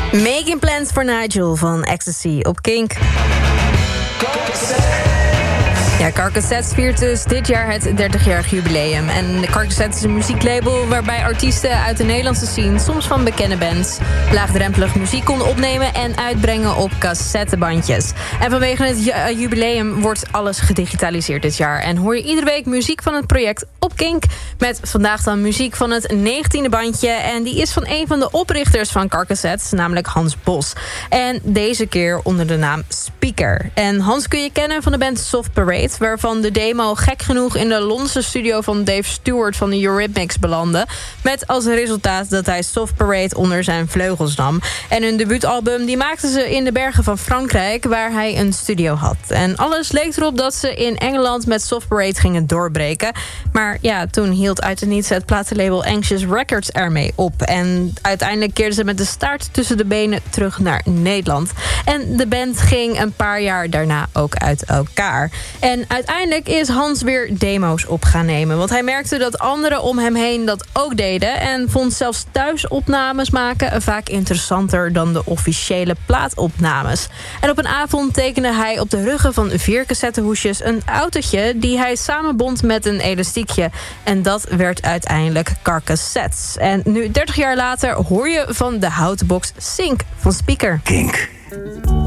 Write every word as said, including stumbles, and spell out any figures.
Making Plans for Nigel van Ecstasy op Kink. Ja, Carcassets viert dus dit jaar het dertigjarig jubileum. En Carcassets is een muzieklabel waarbij artiesten uit de Nederlandse scene, soms van bekende bands, laagdrempelig muziek konden opnemen en uitbrengen op cassettebandjes. En vanwege het ju- jubileum wordt alles gedigitaliseerd dit jaar. En hoor je iedere week muziek van het project op Kink. Met vandaag dan muziek van het negentiende bandje. En die is van een van de oprichters van Carcassets, namelijk Hans Bos. En deze keer onder de naam Speaker. En Hans kun je kennen van de band Soft Parade, waarvan de demo gek genoeg in de Londense studio van Dave Stewart van de Eurythmics belandde. Met als resultaat dat hij Soft Parade onder zijn vleugels nam. En hun debuutalbum die maakten ze in de bergen van Frankrijk, waar hij een studio had. En alles leek erop dat ze in Engeland met Soft Parade gingen doorbreken. Maar ja, toen hield uit het niets het platenlabel Anxious Records ermee op. En uiteindelijk keerden ze met de staart tussen de benen terug naar Nederland. En de band ging een paar jaar daarna ook uit elkaar. En uiteindelijk is Hans weer demo's op gaan nemen. Want hij merkte dat anderen om hem heen dat ook deden. En vond zelfs thuisopnames maken vaak interessanter dan de officiële plaatopnames. En op een avond tekende hij op de ruggen van vier cassettehoesjes een autootje die hij samenbond met een elastiekje. En dat werd uiteindelijk Carcassets. En nu, dertig jaar later, hoor je van de houten box Sync van Speaker. Kink.